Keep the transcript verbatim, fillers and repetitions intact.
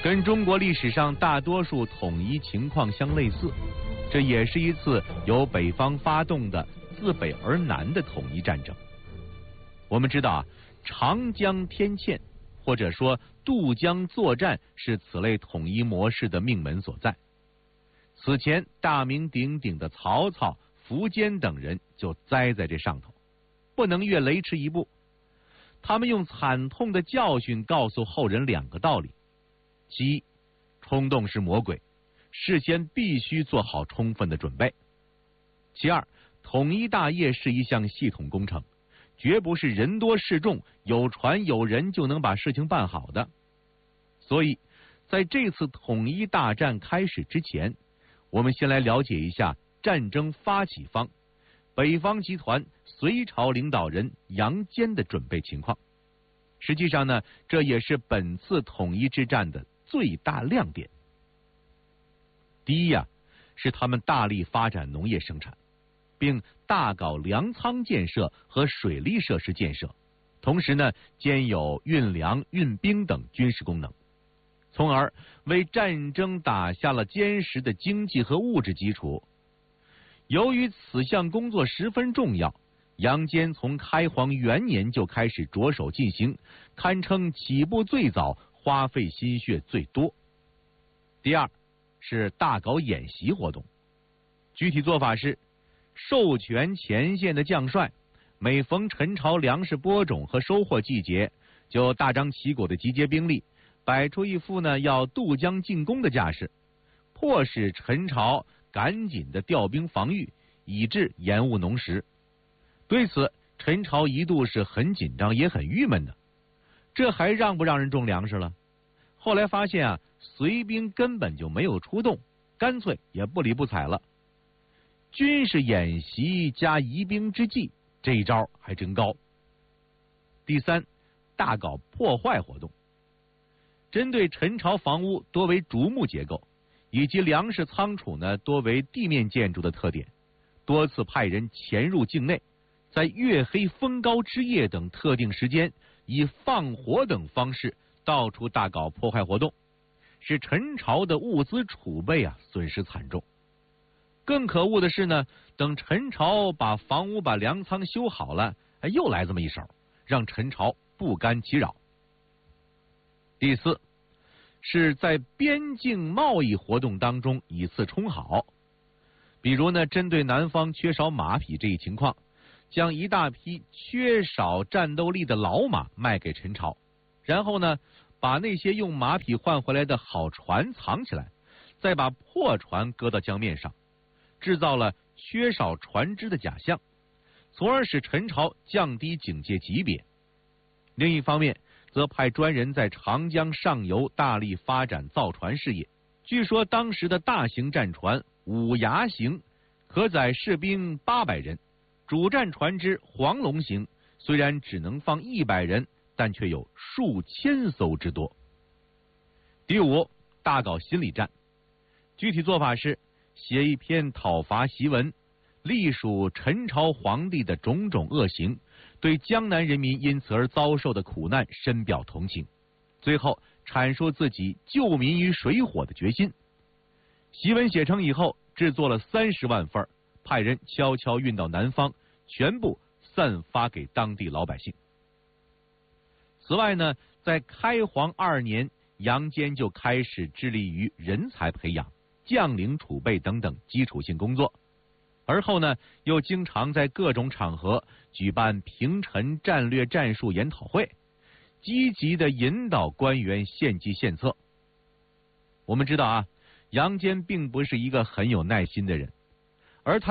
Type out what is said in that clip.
跟中国历史上大多数统一情况相类似，这也是一次由北方发动的自北而南的统一战争。我们知道啊，长江天堑或者说渡江作战是此类统一模式的命门所在。此前大名鼎鼎的曹操、苻坚等人就栽在这上头，不能越雷池一步。他们用惨痛的教训告诉后人两个道理：其一，冲动是魔鬼，事先必须做好充分的准备；其二，统一大业是一项系统工程，绝不是人多势众、有船有人就能把事情办好的。所以，在这次统一大战开始之前，我们先来了解一下战争发起方北方集团隋朝领导人杨坚的准备情况。实际上呢，这也是本次统一之战的最大亮点。第一呀、啊，是他们大力发展农业生产，并大搞粮仓建设和水利设施建设，同时呢，兼有运粮、运兵等军事功能，从而为战争打下了坚实的经济和物质基础。由于此项工作十分重要，杨坚从开皇元年就开始着手进行，堪称起步最早、花费心血最多。第二是大搞演习活动，具体做法是授权前线的将帅，每逢陈朝粮食播种和收获季节，就大张旗鼓的集结兵力，摆出一副呢要渡江进攻的架势，迫使陈朝赶紧的调兵防御，以致延误农时。对此，陈朝一度是很紧张也很郁闷的，这还让不让人种粮食了？后来发现啊，隋兵根本就没有出动，干脆也不理不睬了。军事演习加疑兵之计，这一招还真高。第三，大搞破坏活动，针对陈朝房屋多为竹木结构，以及粮食仓储呢多为地面建筑的特点，多次派人潜入境内，在月黑风高之夜等特定时间，以放火等方式到处大搞破坏活动，使陈朝的物资储备啊损失惨重。更可恶的是呢，等陈朝把房屋把粮仓修好了，又来这么一手，让陈朝不甘其扰。第四，是在边境贸易活动当中以次充好，比如呢，针对南方缺少马匹这一情况，将一大批缺少战斗力的老马卖给陈朝，然后呢，把那些用马匹换回来的好船藏起来，再把破船搁到江面上，制造了缺少船只的假象，从而使陈朝降低警戒级别。另一方面，则派专人在长江上游大力发展造船事业。据说当时的大型战船五牙型可载士兵八百人，主战船只黄龙型虽然只能放一百人，但却有数千艘之多。第五，大搞心理战，具体做法是写一篇讨伐檄文，隶属陈朝皇帝的种种恶行，对江南人民因此而遭受的苦难深表同情，最后阐述自己救民于水火的决心。檄文写成以后，制作了三十万份，派人悄悄运到南方，全部散发给当地老百姓。此外呢，在开皇二年，杨坚就开始致力于人才培养、将领储备等等基础性工作，而后呢，又经常在各种场合举办平陈战略战术研讨会，积极的引导官员献计献策。我们知道啊，杨坚并不是一个很有耐心的人，